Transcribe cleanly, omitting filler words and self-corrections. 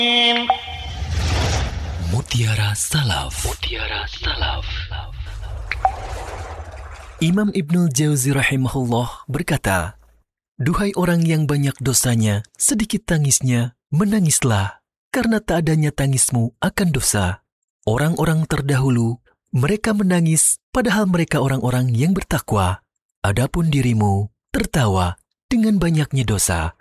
Mutiara Salaf. Mutiara Salaf. Imam Ibnul Jauzi rahimahullah berkata, "Duhai orang yang banyak dosanya, sedikit tangisnya, menangislah, karena tak adanya tangismu akan dosa. Orang-orang terdahulu, mereka menangis, padahal mereka orang-orang yang bertakwa. Adapun dirimu, tertawa dengan banyaknya dosa.